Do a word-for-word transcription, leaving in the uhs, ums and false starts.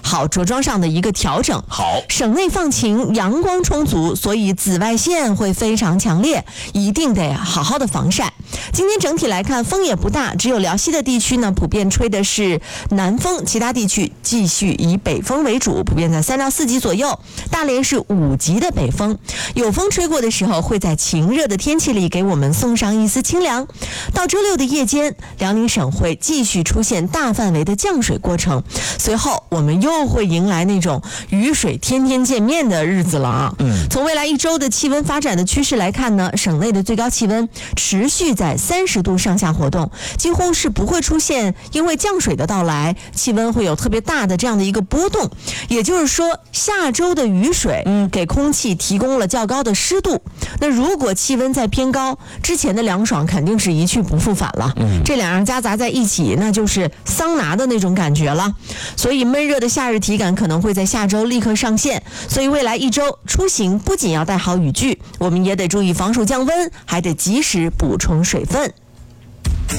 好着装上的一个调整。 好， 省内放晴，阳光充足，所以紫外线会非常强烈，一定得好好的防晒。今天整体来看，风也不大，只有辽西的地区呢，普遍吹的是南风，其他地区继续以北风为主，普遍在三到四级左右。大连是五级的北风，有风吹过的时候，会在晴热的天气里给我们送上一丝清凉。到周六的夜间，辽宁省会继续出现大范围的降水过程，随后我们又会迎来那种雨水天天见面的日子了啊。 嗯， 从未来一周的气温发展的趋势来看呢，省内的最高气温持续在三十度上下活动，几乎是不会出现因为降水的到来，气温会有特别大的这样的一个波动。也就是说，下周的雨水给空气提供了较高的湿度。那如果气温再偏高，之前的凉爽肯定是一去不复返了。 嗯， 这两样夹杂在一起，那就是桑拿的那种感觉了。所以闷热的夏日体感可能会在下周立刻上线。所以未来一周出行不仅要带好雨具，我们也得注意防暑降温，还得及时补充水分。